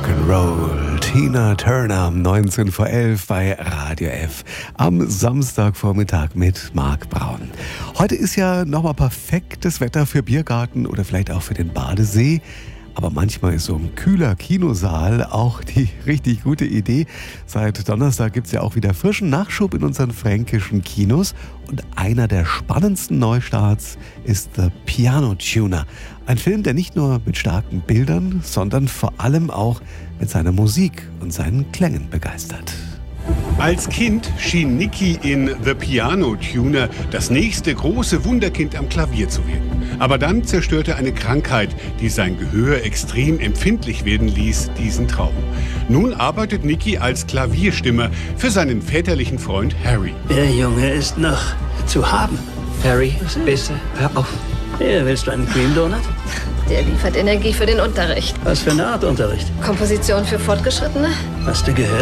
Rock'n'Roll. Tina Turner um 19 vor 11 bei Radio F. Am Samstagvormittag mit Marc Braun. Heute ist ja nochmal perfektes Wetter für Biergarten oder vielleicht auch für den Badesee. Aber manchmal ist so ein kühler Kinosaal auch die richtig gute Idee. Seit Donnerstag gibt es ja auch wieder frischen Nachschub in unseren fränkischen Kinos. Und einer der spannendsten Neustarts ist The Piano Tuner. Ein Film, der nicht nur mit starken Bildern, sondern vor allem auch mit seiner Musik und seinen Klängen begeistert. Als Kind schien Nicky in The Piano Tuner das nächste große Wunderkind am Klavier zu werden. Aber dann zerstörte eine Krankheit, die sein Gehör extrem empfindlich werden ließ, diesen Traum. Nun arbeitet Nicky als Klavierstimmer für seinen väterlichen Freund Harry. Der Junge ist noch zu haben. Harry, bitte, hör auf. Hier, willst du einen Cream Donut? Der liefert Energie für den Unterricht. Was für eine Art Unterricht? Komposition für Fortgeschrittene? Hast du gehört?